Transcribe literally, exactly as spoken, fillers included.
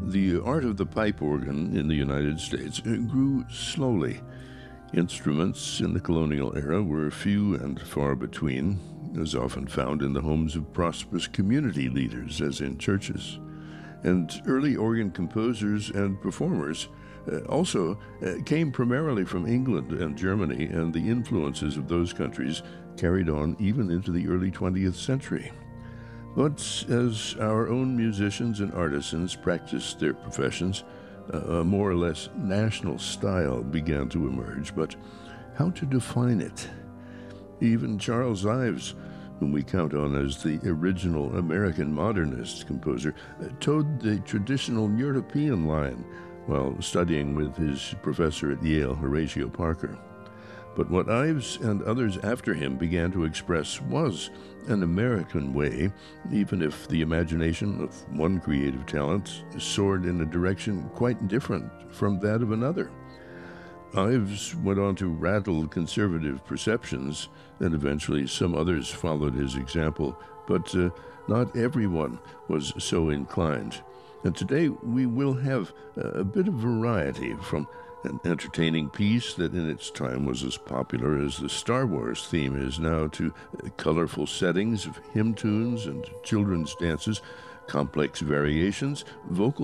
The art of the pipe organ in the United States grew slowly. Instruments in the colonial era were few and far between, as often found in the homes of prosperous community leaders as in churches. And early organ composers and performers uh, also uh, came primarily from England and Germany, and the influences of those countries carried on even into the early twentieth century. But as our own musicians and artisans practiced their professions, a more or less national style began to emerge. But how to define it? Even Charles Ives, whom we count on as the original American modernist composer, towed the traditional European line while studying with his professor at Yale, Horatio Parker. But what Ives and others after him began to express was an American way, even if the imagination of one creative talent soared in a direction quite different from that of another. Ives went on to rattle conservative perceptions, and eventually some others followed his example, but uh, not everyone was so inclined. And today we will have a bit of variety, from an entertaining piece that in its time was as popular as the Star Wars theme is now, to colorful settings of hymn tunes and children's dances, complex variations, vocal